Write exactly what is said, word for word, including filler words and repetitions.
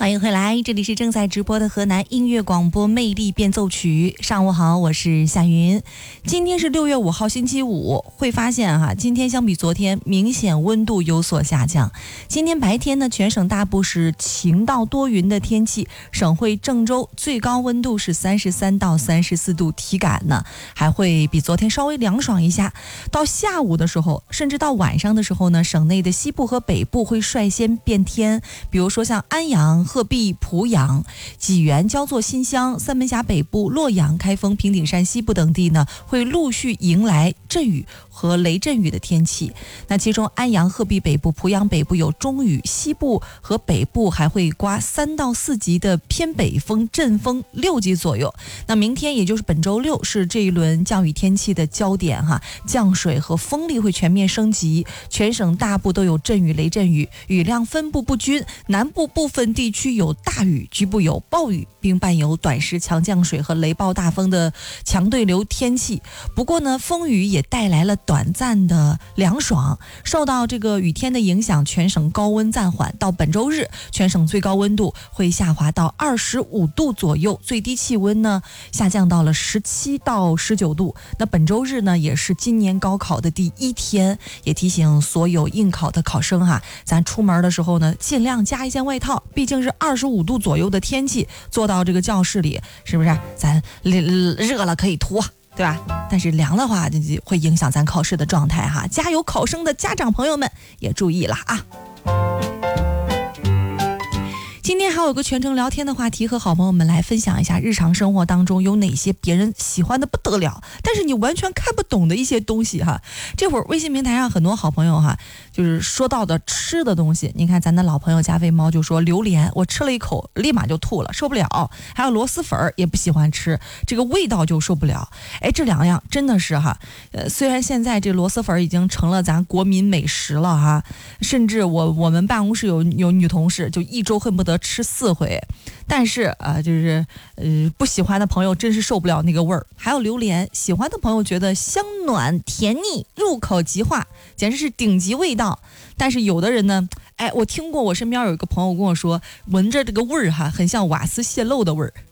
欢迎回来，这里是正在直播的河南音乐广播魅力变奏曲。上午好，我是夏云。今天是六月五号星期五，会发现哈，今天相比昨天明显温度有所下降。今天白天呢，全省大部是晴到多云的天气，省会郑州最高温度是三十三到三十四度，体感呢还会比昨天稍微凉爽一下。到下午的时候，甚至到晚上的时候呢，省内的西部和北部会率先变天，比如说像安阳、鹤壁、濮阳、济源、焦作、新乡、三门峡北部、洛阳、开封、平顶山西部等地呢，会陆续迎来阵雨和雷阵雨的天气。那其中安阳、鹤壁北部、濮阳北部有中雨，西部和北部还会刮三到四级的偏北风，阵风六级左右。那明天也就是本周六是这一轮降雨天气的焦点哈，降水和风力会全面升级，全省大部都有阵雨、雷阵雨，雨量分布不均，南部部分地区有大雨，局部有暴雨，并伴有短时强降水和雷暴大风的强对流天气。不过呢，风雨也带来了短暂的凉爽。受到这个雨天的影响，全省高温暂缓，到本周日，全省最高温度会下滑到二十五度左右，最低气温呢下降到了十七到十九度。那本周日呢，也是今年高考的第一天，也提醒所有应考的考生哈，咱出门的时候呢，尽量加一件外套，毕竟是二十五度左右的天气，坐到这个教室里，是不是咱热了可以脱，对吧？但是凉的话就会影响咱考试的状态哈。加油考生的家长朋友们也注意了啊。今天还有个全程聊天的话题，和好朋友们来分享一下日常生活当中有哪些别人喜欢的不得了，但是你完全看不懂的一些东西哈。这会儿微信平台上很多好朋友哈，就是说到的吃的东西，你看咱的老朋友加菲猫就说榴莲，我吃了一口立马就吐了，受不了。还有螺蛳粉也不喜欢吃，这个味道就受不了。哎，这两样真的是哈，呃，虽然现在这螺蛳粉已经成了咱国民美食了哈，甚至我我们办公室有有女同事就一周恨不得吃四回，但是啊、呃，就是呃不喜欢的朋友真是受不了那个味儿。还有榴莲，喜欢的朋友觉得香暖甜腻，入口即化，简直是顶级味道。但是有的人呢，哎，我听过我身边有一个朋友跟我说，闻着这个味儿哈，很像瓦斯泄漏的味儿。